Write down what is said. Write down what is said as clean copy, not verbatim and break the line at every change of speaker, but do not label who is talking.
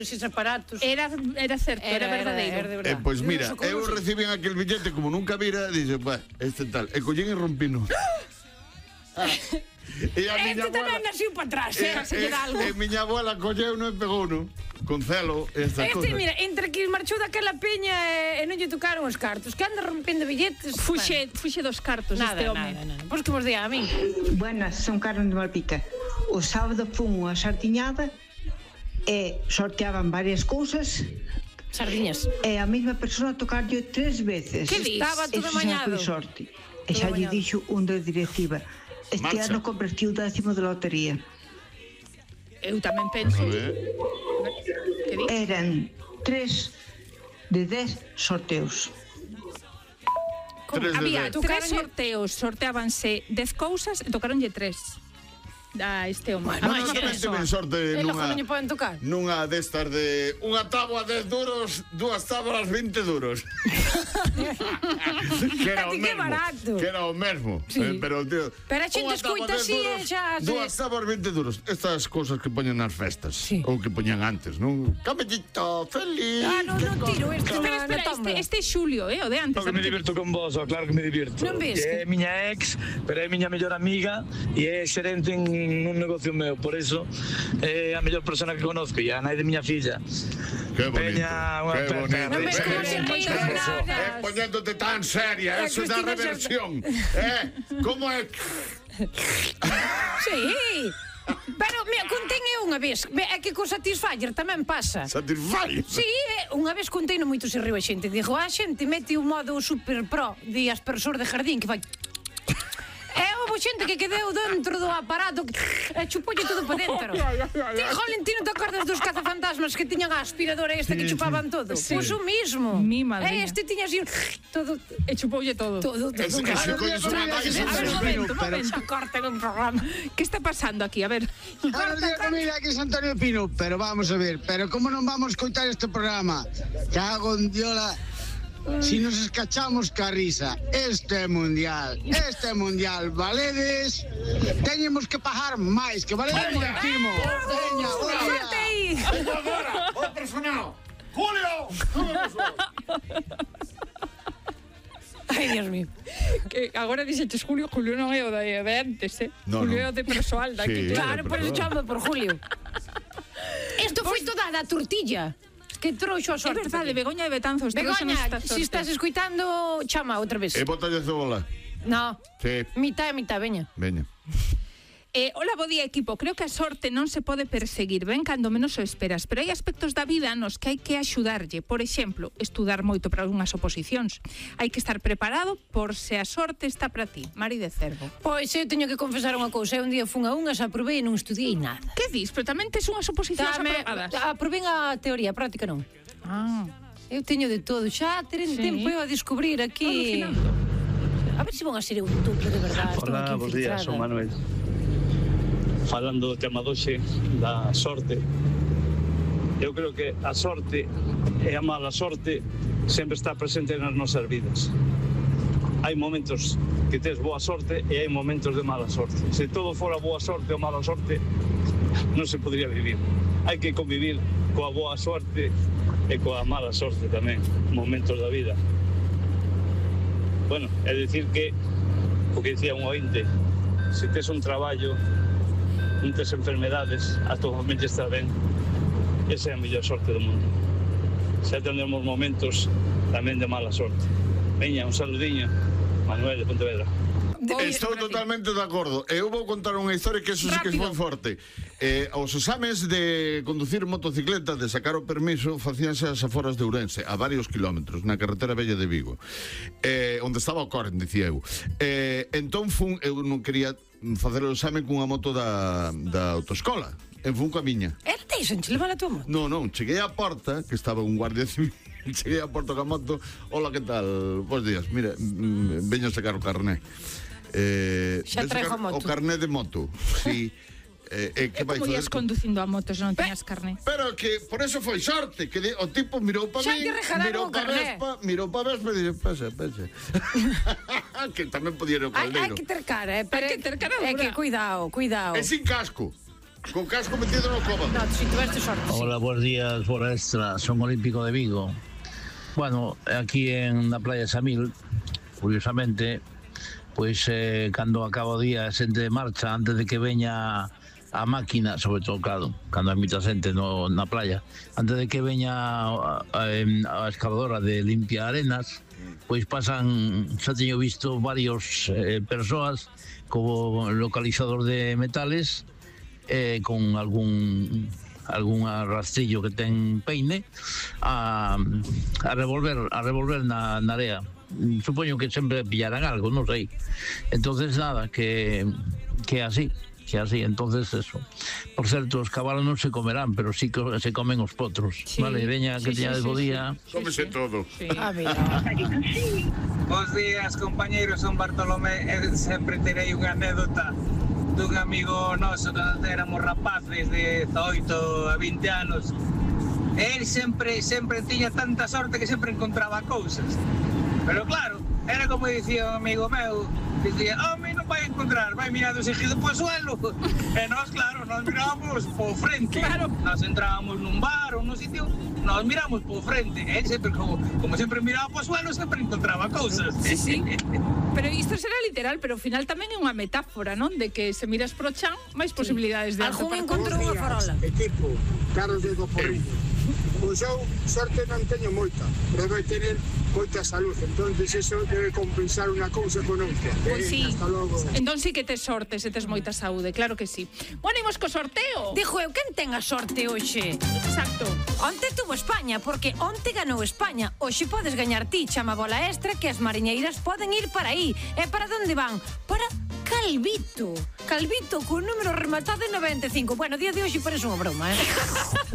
Esos aparatos.
Era certo, era verdadeiro.
Pois mira, eu recibín aquel billete como nunca vira, dixe, este tal, e collín e rompino.
E a miña abuela naciu para atrás,
e miña abuela colleu-no e pegou-no con celo e estas cosas.
Mira, entre que marchou daquela peña e non lle tocaron os cartos, que anda rompendo billetes.
Fuxe dos cartos este home.
Nada. Pois que vos dea a min.
Buenas, son Carmen de Malpica. O sábado fun unha sardiñada e sorteaban varias cousas.
Sardiñas.
E a mesma persona tocarlle 3 veces.
Que dis? Estaba todo mañado.
Eso xa foi sorte. E xa lle dixo un da directiva. Este ano convertiu 10º de lotería.
Eu tamén penso.
Eran 3 de 10 sorteos.
Había 3 sorteos, sorteábanse 10 cousas e tocaronlle 3. Este home.
Non tamén tiven sorte
nunha
destas de unha táboa 10 duros, 2 táboas 20 duros. Que era o mesmo. Pero
a xente escoita así e xa...
2 táboas 20 duros. Estas cousas que poñen nas festas. Ou que poñan antes, non? Camellito, feliz.
Non tiro isto.
Espera, este é Xulio, o de antes.
Que me divirto con vos, claro que me divirto.
Non ves?
É miña ex, pero é miña mellor amiga e é xerente nun negocio meu, por iso é a mellor persona que conozco e a nai de miña filla.
Que bonito, que bonito. Poñéndote tan seria, eso é da reversión. Como é?
Sí. Pero, mira, contén unha vez. É que co Satisfyer tamén pasa.
Satisfyer?
Sí, unha vez contei no moito se riu a xente. Dixo, a xente mete o modo super pro de aspersor de jardín que vai... Houve xente que quedou dentro do aparato e chupoulle todo para dentro. Ti, Jolentino, te acordas dos cazafantasmas que tiñan a aspiradora esta que chupaban todo? Pois o mismo.
Mi madre.
Este tiña así todo
e chupoulle todo.
Todo. A ver, un momento. Corten un programa.
Que está pasando aquí? A ver.
Buenos días, familia, aquí es Antonio Pino. Pero vamos a ver, como non vamos coitar este programa? Cago en diola. Si nos escachamos ca risa, este é mundial, valedes, teñemos que pagar máis, que valedes moitísimo. Veña,
agora, o personal, Julio!
Ai, Dios mío.
Que agora dixeches Julio non é o de antes, Julio é o de persoal daqui.
Claro, por eso chamo por Julio. Isto foi toda da tortilla. Que trouxo a sorte.
É verdade, Begoña de Betanzos.
Begoña, se estás escuitando, chama outra vez.
E botalle cebola.
No.
Sí.
Mitad e mitad, veña.
Hola, bo día, equipo. Creo que a sorte non se pode perseguir, ben cando menos o esperas, pero hai aspectos da vida nos que hai que axudarlle. Por exemplo, estudar moito para unhas oposicións. Hai que estar preparado por se a sorte está para ti. Mari de Cervo.
Pois eu teño que confesar unha cousa. Un día fun a unhas, aprobei e non estudiei nada.
Que dis? Pero tamén tes unhas oposicións aprobadas.
Aprobei a teoría, a práctica non. Eu teño de todo. Xa terei tempo eu a descubrir aquí. A ver se van a ser eu duplo de verdade.
Hola, bons días, son Manuel. Falando do tema doxe da sorte, eu creo que a sorte e a mala sorte sempre está presente nas nosas vidas. Hai momentos que tes boa sorte e hai momentos de mala sorte. Se todo fora boa sorte ou mala sorte, non se podría vivir. Hai que convivir coa boa sorte e coa mala sorte tamén, momentos da vida. Bueno, é dicir que, o que dicía un ointe, se tes un traballo, non tes enfermedades, a tu familia está ben, esa é a mellor sorte do mundo. Xa tendremos momentos tamén de mala sorte. Veña, un saludiño, Manuel de Pontevedra.
Estou totalmente de acordo. Eu vou contar unha historia que eso sí que foi forte. Os exames de conducir motocicleta, de sacar o permiso, facíanse ás aforas de Ourense, a varios kilómetros, na carretera vella de Vigo, onde estaba o Coren, dicía eu. Entón eu non quería facer o exame cunha moto da autoescola. En fun coa miña.
Era deixen, che levar a tua moto?
Non, cheguei á porta, que estaba un guardia civil, cheguei á porta coa moto. Hola, que tal? Bos días, mira, veño a sacar o carné.
Xa traigo a moto.
O carné de moto, sí.
Como ias conducindo a moto se non teñas carné?
Pero que por eso foi sorte, que o tipo mirou para mí, mirou para Vespa e dixo, pese. Que tamén podía ir o caldeiro.
Hai que ter cara, pero é que cuidado.
É sin casco. con casco metido no cóbado.
No, si tuveste sorte, sí.
Hola, buenos días, hora extra. Son Olímpico de Vigo. Bueno, aquí en la playa Samil, curiosamente, pois cando acaba o día a xente de marcha, antes de que veña a máquina, sobre todo, claro, cando hai moita xente na playa, antes de que veña a excavadora de limpia arenas, pois pasan, xa teño visto varios persoas co localizador de metales, con algún rastrillo que ten peine a revolver na area. Supoño que sempre pillarán algo, non sei. Entonces nada, que así, entonces eso. Por certo, os cabalos non se comerán, pero sí que se comen os potros. Sí. Vale, veña que teñades bo día.
Cómese todo.
Sí. A ver.
Bos días, compañeiros, son Bartolomé. Sempre terei unha anécdota dun amigo noso cando éramos rapaces de 18 a 20 anos. El sempre tiña tanta sorte que sempre encontraba cousas. Pero claro, era como dicía un amigo meu, dicía, home, non vai encontrar, vai mirando seguido po suelo. E nós, claro, nos mirábamos po frente. Claro. Nos entrábamos nun bar ou nun sitio, nos miramos po frente. E sempre, como sempre miraba po suelo, sempre encontraba cousas.
Sí. Pero isto será literal, pero ao final tamén é unha metáfora, non? De que se miras pro chan, máis posibilidades de
algún encontrou unha farola.
Equipo, Carlos de Porriño. Pois eu sorte non teño moita, pero vai tener moita salud, entonces eso debe compensar unha cousa con outra.
Pois sí.
Hasta logo.
Entón sí que tes sorte, se tes moita saúde, claro que sí. Bueno, imos co sorteo.
Dixo eu, quen ten a sorte hoxe?
Exacto.
Onte tuvo España, porque onte ganou España. Hoxe podes gañar ti, chama bola extra, que as mariñeiras poden ir para aí. E para onde van? Para Calvito. Calvito, con número rematado en 95. Bueno, día de hoxe parece unha broma,